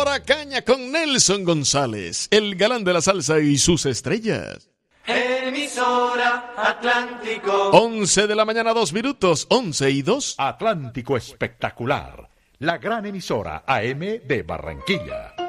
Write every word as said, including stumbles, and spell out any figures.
Hora Caña con Nelson González, el galán de la salsa y sus estrellas. Emisora Atlántico. once de la mañana, dos minutos, once y dos. Atlántico Espectacular, la gran emisora A M de Barranquilla.